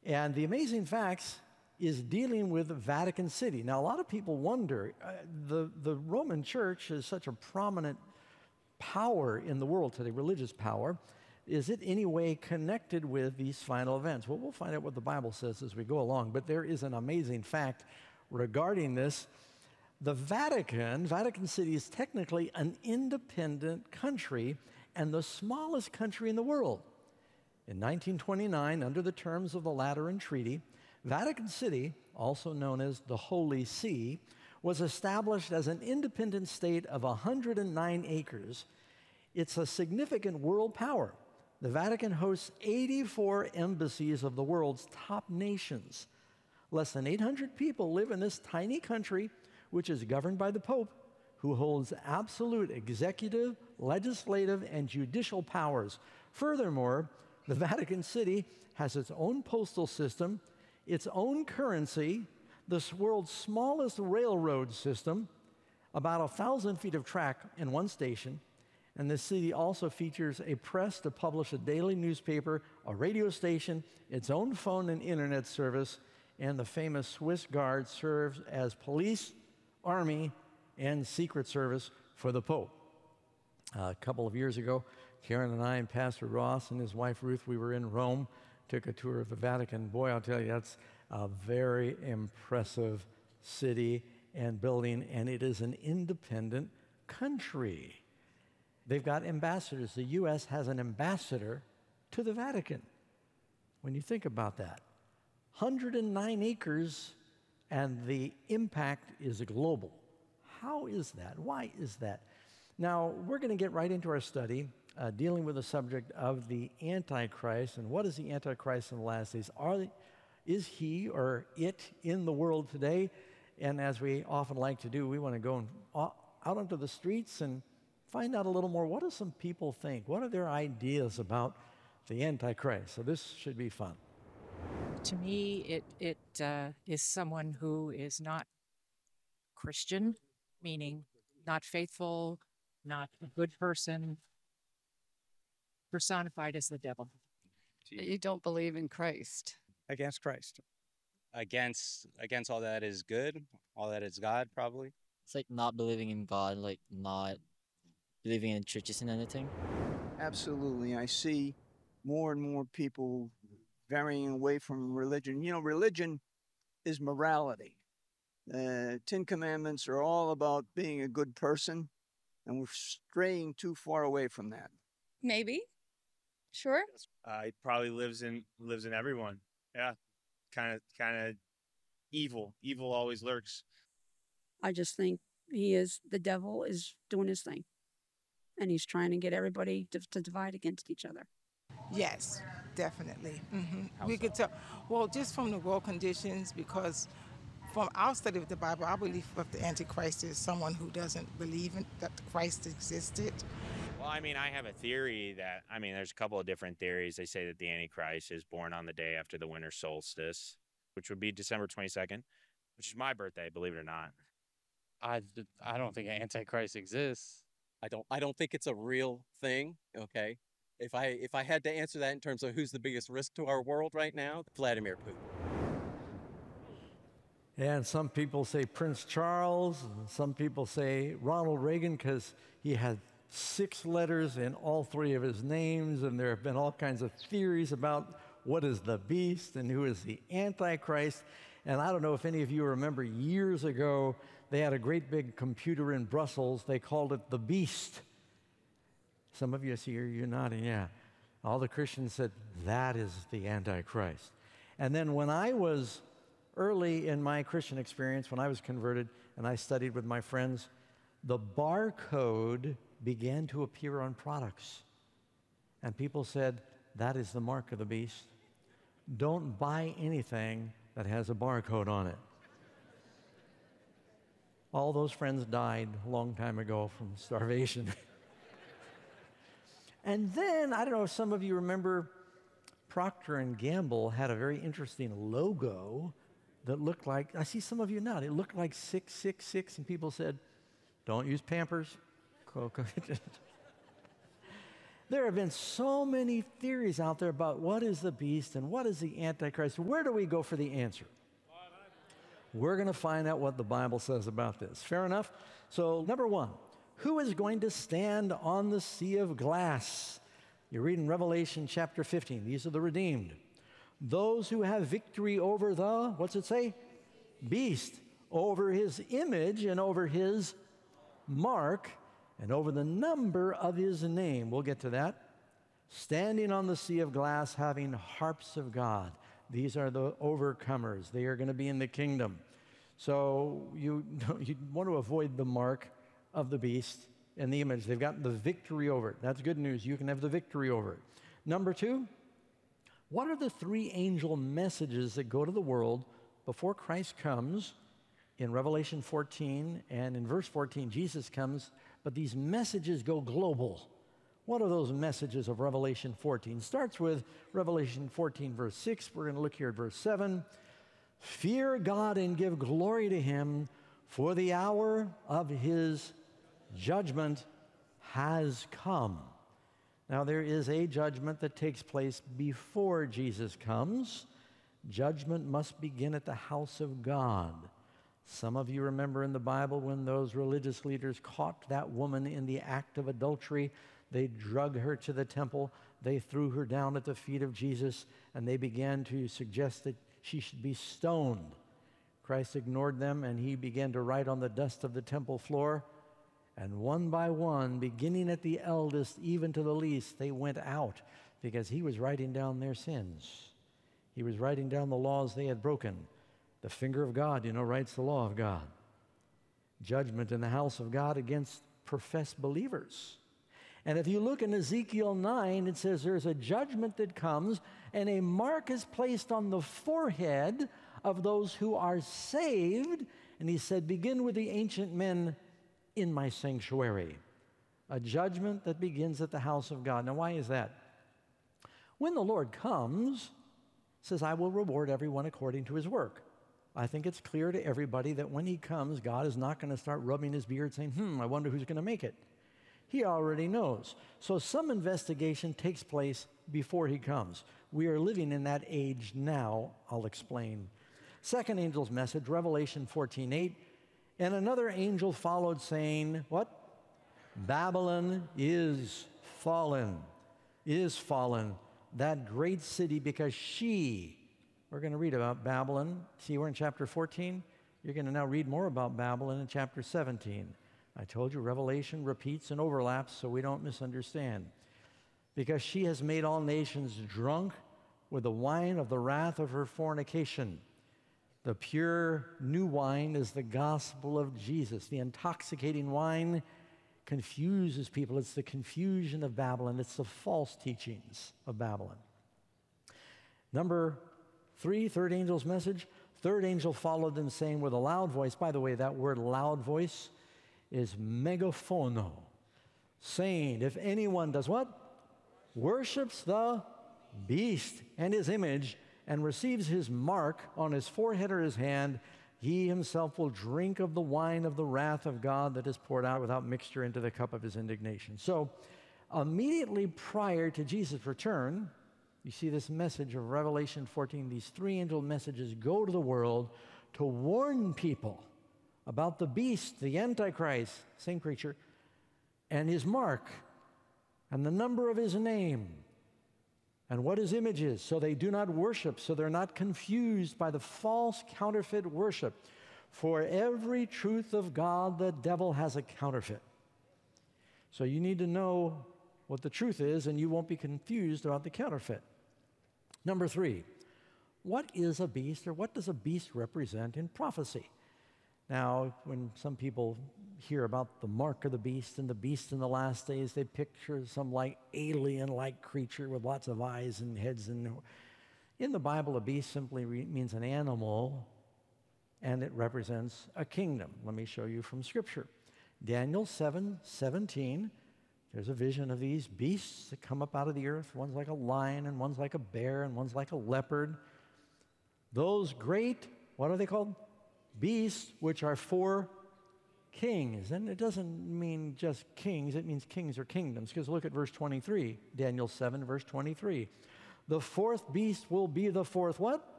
And the Amazing Facts is dealing with Vatican City. Now, a lot of people wonder, the Roman Church is such a prominent power in the world today, religious power. Is it any way connected with these final events? Well, we'll find out what the Bible says as we go along, but there is an amazing fact regarding this. The Vatican City is technically an independent country and the smallest country in the world. In 1929, under the terms of the Lateran Treaty, Vatican City, also known as the Holy See, was established as an independent state of 109 acres. It's a significant world power. The Vatican hosts 84 embassies of the world's top nations. Less than 800 people live in this tiny country, which is governed by the Pope, who holds absolute executive, legislative, and judicial powers. Furthermore, the Vatican City has its own postal system, its own currency, the world's smallest railroad system, about 1,000 feet of track in one station, and the city also features a press to publish a daily newspaper, a radio station, its own phone and internet service, and the famous Swiss Guard serves as police, army, and secret service for the Pope. A couple of years ago, Karen and I and Pastor Ross and his wife Ruth, we were in Rome, took a tour of the Vatican. Boy, I'll tell you, that's a very impressive city and building, and it is an independent country. They've got ambassadors. The U.S. has an ambassador to the Vatican. When you think about that, 109 acres, and the impact is global. How is that? Why is that? Now, we're going to get right into our study, dealing with the subject of the Antichrist, and what is the Antichrist in the last days? Is he or it in the world today? And as we often like to do, we want to go out onto the streets and find out a little more. What do some people think? What are their ideas about the Antichrist? So this should be fun. To me, it is someone who is not Christian, meaning not faithful, not a good person, personified as the devil. You don't believe in Christ. Against Christ. Against all that is good, all that is God, probably. It's like not believing in God, like not believing in churches and anything. Absolutely. I see more and more people varying away from religion. You know, religion is morality. 10 Commandments are all about being a good person, and we're straying too far away from that. Maybe. Sure. It probably lives in everyone. Yeah. Kind of evil. Evil always lurks. I just think the devil is doing his thing. And he's trying to get everybody to divide against each other. Yes, definitely. Mm-hmm. We could tell, well, just from the world conditions, because from our study of the Bible, I believe that the Antichrist is someone who doesn't believe that Christ existed. Well, I mean, I have a theory there's a couple of different theories. They say that the Antichrist is born on the day after the winter solstice, which would be December 22nd, which is my birthday, believe it or not. I don't think an Antichrist exists. I don't think it's a real thing, okay? If I had to answer that in terms of who's the biggest risk to our world right now, Vladimir Putin. And some people say Prince Charles, and some people say Ronald Reagan because he had 6 letters in all 3 of his names, and there have been all kinds of theories about what is the beast and who is the Antichrist. And I don't know if any of you remember years ago, they had a great big computer in Brussels. They called it the Beast. Some of you see here, you're nodding, yeah. All the Christians said, that is the Antichrist. And then when I was early in my Christian experience, when I was converted and I studied with my friends, the barcode began to appear on products. And people said, that is the mark of the beast. Don't buy anything that has a barcode on it. All those friends died a long time ago from starvation. And then, I don't know if some of you remember, Procter & Gamble had a very interesting logo that looked like, I see some of you nod, it looked like 666, and people said, don't use Pampers. There have been so many theories out there about what is the beast and what is the Antichrist. Where do we go for the answer? We're going to find out what the Bible says about this. Fair enough? So, number one, who is going to stand on the sea of glass? You read in Revelation chapter 15. These are the redeemed. Those who have victory over the, what's it say? Beast, over his image and over his mark, and over the number of his name. We'll get to that. Standing on the sea of glass, having harps of God. These are the overcomers. They are going to be in the kingdom. So you want to avoid the mark of the beast and the image. They've got the victory over it. That's good news. You can have the victory over it. Number two, what are the three angel messages that go to the world before Christ comes? In Revelation 14 and in verse 14, Jesus comes, but these messages go global. What are those messages of Revelation 14? Starts with Revelation 14, verse 6. We're going to look here at verse 7. Fear God and give glory to him, for the hour of his judgment has come. Now, there is a judgment that takes place before Jesus comes. Judgment must begin at the house of God. Some of you remember in the Bible when those religious leaders caught that woman in the act of adultery. They drug her to the temple. They threw her down at the feet of Jesus, and they began to suggest that she should be stoned. Christ ignored them, and he began to write on the dust of the temple floor. And one by one, beginning at the eldest, even to the least, they went out because he was writing down their sins. He was writing down the laws they had broken. The finger of God, writes the law of God. Judgment in the house of God against professed believers. And if you look in Ezekiel 9, it says there's a judgment that comes, and a mark is placed on the forehead of those who are saved. And he said, begin with the ancient men in my sanctuary. A judgment that begins at the house of God. Now, why is that? When the Lord comes, it says, I will reward everyone according to his work. I think it's clear to everybody that when he comes, God is not going to start rubbing his beard saying, I wonder who's going to make it. He already knows. So some investigation takes place before he comes. We are living in that age now. I'll explain. Second angel's message, Revelation 14:8. And another angel followed saying, what? Babylon is fallen, that great city, because we're going to read about Babylon. See, we're in chapter 14. You're going to now read more about Babylon in chapter 17. I told you Revelation repeats and overlaps so we don't misunderstand. Because she has made all nations drunk with the wine of the wrath of her fornication. The pure new wine is the gospel of Jesus. The intoxicating wine confuses people. It's the confusion of Babylon. It's the false teachings of Babylon. Number 3, third angel's message. Third angel followed them, saying with a loud voice. By the way, that word loud voice is megaphono, saying, if anyone does what? Worships the beast and his image and receives his mark on his forehead or his hand, he himself will drink of the wine of the wrath of God that is poured out without mixture into the cup of his indignation. So immediately prior to Jesus' return, you see this message of Revelation 14. These three angel messages go to the world to warn people about the beast, the Antichrist, same creature, and his mark, and the number of his name, and what his image is, so they do not worship, so they're not confused by the false counterfeit worship. For every truth of God, the devil has a counterfeit. So you need to know what the truth is, and you won't be confused about the counterfeit. Number 3, what is a beast, or what does a beast represent in prophecy? Now, when some people hear about the mark of the beast and the beast in the last days, they picture some alien-like creature with lots of eyes and heads. And in the Bible, a beast simply means an animal, and it represents a kingdom. Let me show you from Scripture. Daniel 7:17. There's a vision of these beasts that come up out of the earth. One's like a lion, and one's like a bear, and one's like a leopard. Those great, what are they called? Beasts, which are 4 kings. And it doesn't mean just kings, it means kings or kingdoms. Because look at verse 23, Daniel 7, verse 23. The fourth beast will be the fourth what?